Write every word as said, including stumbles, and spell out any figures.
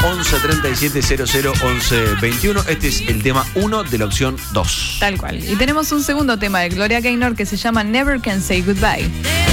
once treinta y siete cero cero once veintiuno. Este es el tema uno de la opción dos. Tal cual. Y tenemos un segundo tema de Gloria Gaynor que se llama Never Can Say Goodbye.